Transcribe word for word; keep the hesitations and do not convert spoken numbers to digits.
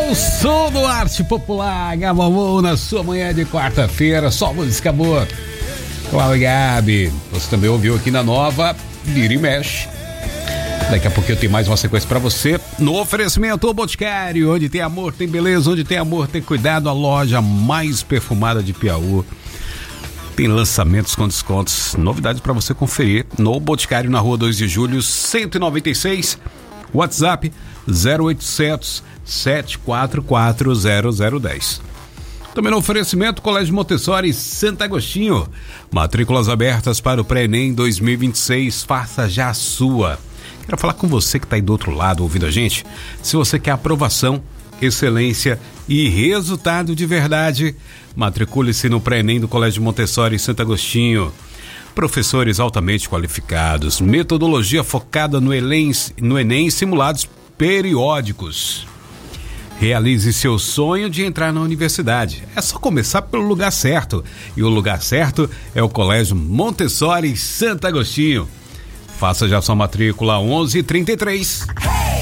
o som do Arte Popular, Gabamon, na sua manhã de quarta-feira, só música boa. Claro, Gabi, você também ouviu aqui na Nova, Vira e Mexe. Daqui a pouco eu tenho mais uma sequência pra você. No oferecimento, o Boticário, onde tem amor, tem beleza, onde tem amor, tem cuidado, a loja mais perfumada de Piauí. Tem lançamentos com descontos, novidades pra você conferir no Boticário, na rua dois de julho, cento e noventa e seis, WhatsApp zero oitocentos, sete quatro quatro, zero zero um zero. Também no oferecimento, Colégio Montessori Santo Agostinho. Matrículas abertas para o Pré-ENEM dois mil e vinte e seis, faça já a sua. Quero falar com você que está aí do outro lado ouvindo a gente. Se você quer aprovação, excelência e resultado de verdade, matricule-se no Pré-ENEM do Colégio Montessori Santo Agostinho. Professores altamente qualificados, metodologia focada no Enem, no Enem e simulados periódicos. Realize seu sonho de entrar na universidade. É só começar pelo lugar certo. E o lugar certo é o Colégio Montessori Santo Agostinho. Faça já sua matrícula onze trinta e três.